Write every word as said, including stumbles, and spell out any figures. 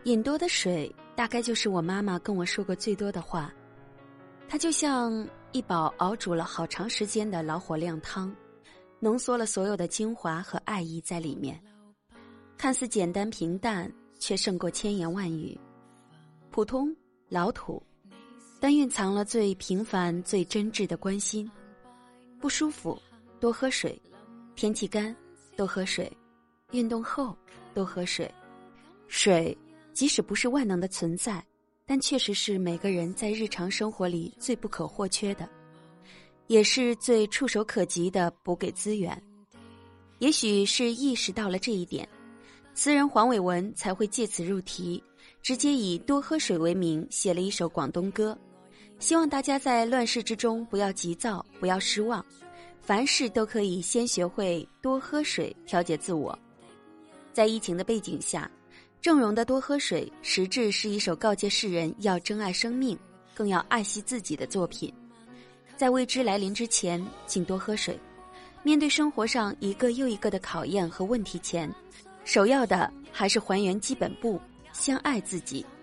饮多的水大概就是我妈妈跟我说过最多的话。它就像一煲熬煮了好长时间的老火靓汤，浓缩了所有的精华和爱意在里面，看似简单平淡，却胜过千言万语。普通老土，但蕴藏了最平凡最真挚的关心。不舒服多喝水，天气干多喝水，运动后多喝水。水即使不是万能的存在，但确实是每个人在日常生活里最不可或缺的，也是最触手可及的补给资源。也许是意识到了这一点，词人黄伟文才会借此入题，直接以多喝水为名写了一首广东歌，希望大家在乱世之中不要急躁，不要失望，凡事都可以先学会多喝水，调节自我。在疫情的背景下，郑融的多喝水实质是一首告诫世人要珍爱生命，更要爱惜自己的作品。在未知来临之前，请多喝水。面对生活上一个又一个的考验和问题前，首要的还是还原基本步，先爱自己，